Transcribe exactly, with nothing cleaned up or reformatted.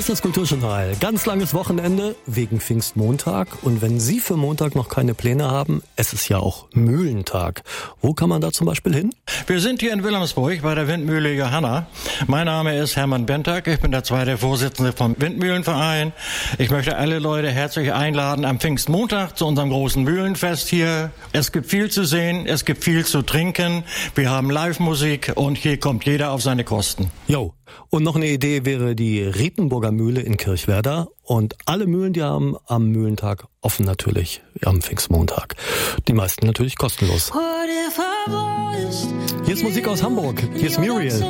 ist das Kulturjournal. Ganz langes Wochenende wegen Pfingstmontag. Und wenn Sie für Montag noch keine Pläne haben, es ist ja auch Mühlentag. Wo kann man da zum Beispiel hin? Wir sind hier in Wilhelmsburg bei der Windmühle Johanna. Mein Name ist Hermann Bentag. Ich bin der zweite Vorsitzende vom Windmühlenverein. Ich möchte alle Leute herzlich einladen am Pfingstmontag zu unserem großen Mühlenfest hier. Es gibt viel zu sehen, es gibt viel zu trinken. Wir haben Live-Musik und hier kommt jeder auf seine Kosten. Jo. Und noch eine Idee wäre die Rietenburger Mühle in Kirchwerder. Und alle Mühlen, die haben am Mühlentag offen natürlich, am Pfingstmontag. Die meisten natürlich kostenlos. Hier ist Musik aus Hamburg. Hier ist Muriel.